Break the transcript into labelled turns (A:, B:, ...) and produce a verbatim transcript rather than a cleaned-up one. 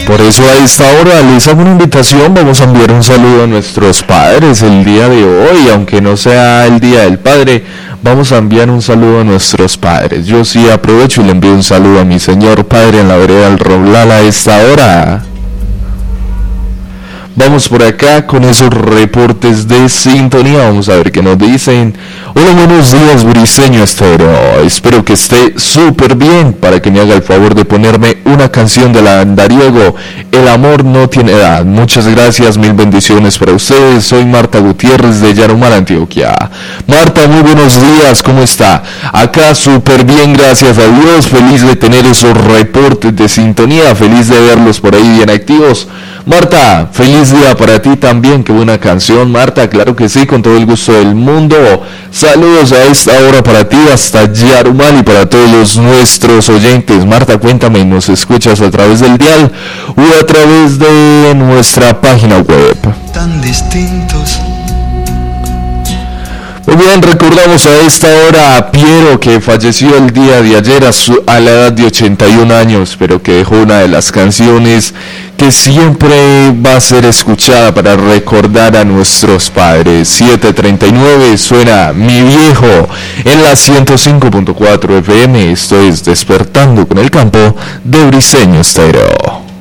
A: Por eso a esta hora les hago una invitación, vamos a enviar un saludo a nuestros padres el día de hoy, aunque no sea el Día del Padre, vamos a enviar un saludo a nuestros padres. Yo sí aprovecho y le envío un saludo a mi señor padre en la vereda del Roblal a esta hora. Vamos por acá con esos reportes de sintonía, vamos a ver qué nos dicen. Hola, buenos días, Briseño Estero. Espero que esté súper bien para que me haga el favor de ponerme una canción de la Andariego, El amor no tiene edad. Muchas gracias, mil bendiciones para ustedes. Soy Marta Gutiérrez de Yarumal, Antioquia. Marta, muy buenos días, ¿cómo está? Acá súper bien, gracias a Dios. Feliz de tener esos reportes de sintonía, feliz de verlos por ahí bien activos. Marta, feliz día para ti también, qué buena canción, Marta, claro que sí, con todo el gusto del mundo. Saludos a esta hora para ti hasta Yarumal y para todos nuestros oyentes. Marta, cuéntame, ¿nos escuchas a través del dial o a través de nuestra página web?
B: Tan distintos.
A: Muy bien, recordamos a esta hora a Piero, que falleció el día de ayer a, su, a la edad de ochenta y un años, pero que dejó una de las canciones que siempre va a ser escuchada para recordar a nuestros padres. siete treinta y nueve suena Mi Viejo en la ciento cinco punto cuatro F M. Esto es Despertando con el Campo de Briseño Estero.